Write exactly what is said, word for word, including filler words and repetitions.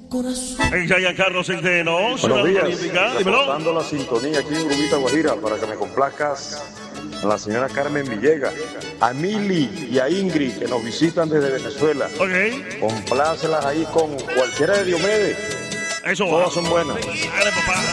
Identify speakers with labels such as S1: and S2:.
S1: En Giancarlo Centeno,
S2: Buenos días,
S1: dímelo.
S2: reportando la sintonía aquí en Grubita Guajira para que me complazcas a la señora Carmen Villegas, a Mili y a Ingrid que nos visitan desde Venezuela.
S1: Ok.
S2: Complácelas ahí con cualquiera de Diomedes.
S1: Eso va.
S2: Todas son buenas.
S1: Dale, papá.